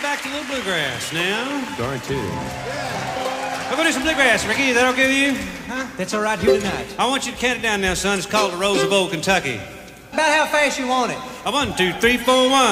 back to a little bluegrass now. Darn too. We're going to do some bluegrass, Ricky. Is that okay with you? Huh? That's all right here tonight. I want you to count it down now, son. It's called The Rose of Old Kentucky. About how fast you want it? 1, 2, 3, 4, 1.